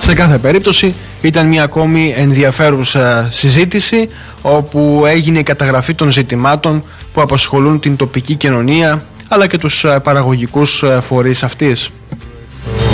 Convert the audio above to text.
Σε κάθε περίπτωση ήταν μια ακόμη ενδιαφέρουσα συζήτηση, όπου έγινε η καταγραφή των ζητημάτων που απασχολούν την τοπική κοινωνία αλλά και τους παραγωγικούς φορείς αυτής.